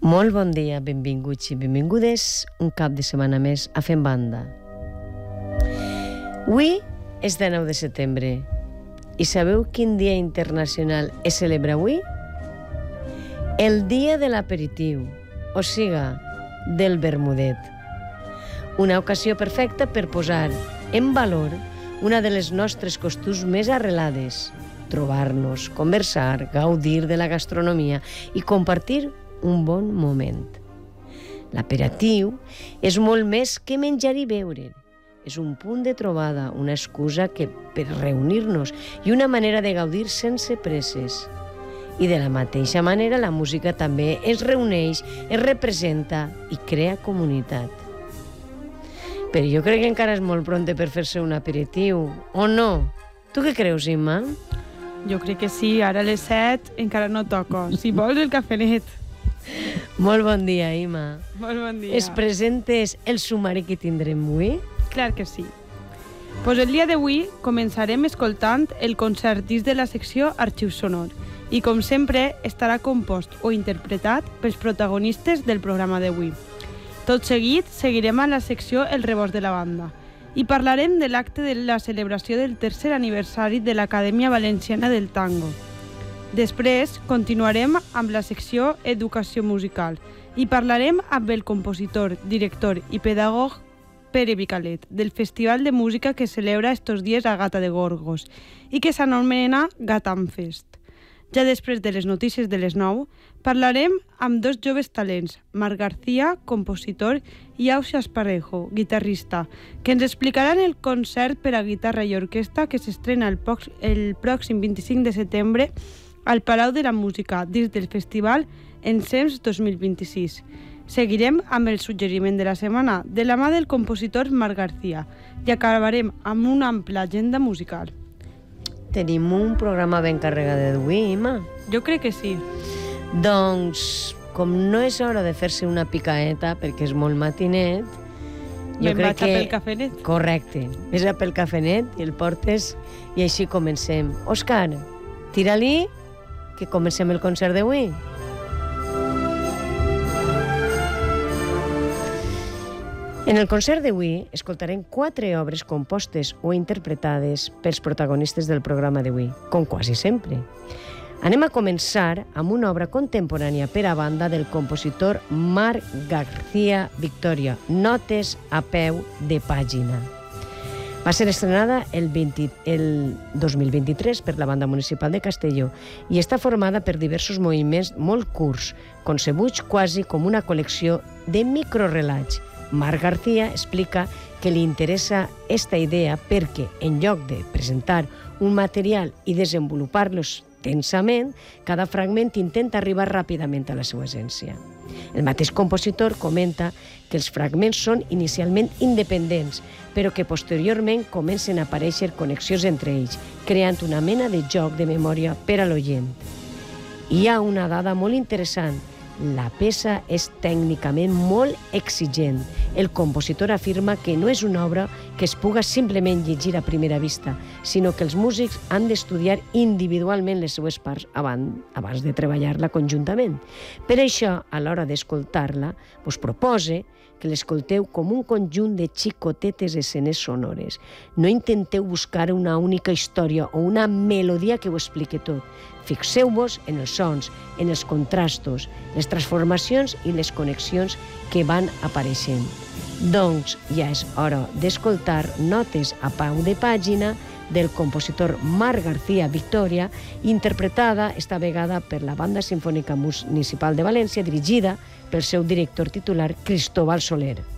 Molt bon dia, benvinguts i benvingudes un cap de setmana més a Fem Banda. Avui és 19 de setembre i sabeu quin dia internacional es celebra avui? El dia de l'aperitiu, o siga, del vermudet. Una ocasió perfecta per posar en valor una de les nostres costums més arrelades, trobar-nos, conversar, gaudir de la gastronomia i compartir un bon moment. L'aperitiu és molt més que menjar i beure. És un punt de trobada, una excusa per reunir-nos i una manera de gaudir sense presses. I de la mateixa manera la música també es reuneix, es representa i crea comunitat. Però jo crec que encara és molt pront per fer-se un aperitiu, o no? Tu què creus, Imma? Jo crec que sí, ara a les 7 encara no toco. Si vols el cafenet. Molt bon dia, Imma. Molt bon dia. Es presentes el sumari que tindrem avui? Clar que sí. Pues el dia d'avui començarem escoltant el concert disc de la secció Arxiu Sonor i, com sempre, estarà compost o interpretat pels protagonistes del programa d'avui. Tot seguit, seguirem a la secció El rebost de la banda i parlarem de l'acte de la celebració del tercer aniversari de l'Acadèmia Valenciana del Tango. Després continuarem amb la secció Educació Musical i parlarem amb el compositor, director i pedagog Pere Vicalet del Festival de Música que celebra estos dies a Gata de Gorgos i que s'anomena Gatamfest. Ja després de les notícies de les 9 parlarem amb dos joves talents, Marc García, compositor, i Ausia Esparrejo, guitarrista, que ens explicaran el concert per a guitarra i orquestra que s'estrena el pròxim 25 de setembre al Palau de la Música dins del festival Ensems 2026. Seguirem amb el suggeriment de la setmana de la mà del compositor Marc García i acabarem amb una ampla agenda musical. Tenim un programa ben carregat d'avui, Imma. Jo crec que sí. Doncs, com no és hora de fer-se una picaeta perquè és molt matinet, jo crec que... pel cafenet. Correcte. Ves a pel cafenet i el portes i així comencem. Òscar, tira-li que comencem el concert d'avui. En el concert d'avui escoltarem 4 obres compostes o interpretades pels protagonistes del programa d'avui, com quasi sempre. Anem a començar amb una obra contemporània per a banda del compositor Marc García Victoria, Notes a peu de pàgina. Va ser estrenada el 2023 per la Banda Municipal de Castelló i està formada per diversos moviments molt curts, concebuts quasi com una col·lecció de microrelats. Marc García explica que li interessa esta idea perquè, en lloc de presentar un material i desenvolupar-los tensament, cada fragment intenta arribar ràpidament a la seva essència. El mateix compositor comenta que els fragments són inicialment independents, però que posteriorment comencen a aparèixer connexions entre ells, creant una mena de joc de memòria per a l'oient. Hi ha una dada molt interessant. La peça és tècnicament molt exigent. El compositor afirma que no és una obra que es puga simplement llegir a primera vista, sinó que els músics han d'estudiar individualment les seues parts abans de treballar-la conjuntament. Per això, a l'hora d'escoltar-la, us propose que l'escolteu com un conjunt de xicotetes escenes sonores. No intenteu buscar una única història o una melodia que ho expliqui tot. Fixeu-vos en els sons, en els contrastos, les transformacions i les connexions que van apareixent. Doncs ja és hora d'escoltar Notes a peu de pàgina del compositor Marc García Victoria, interpretada esta vegada per la Banda Simfònica Municipal de València, dirigida pel seu director titular Cristóbal Soler.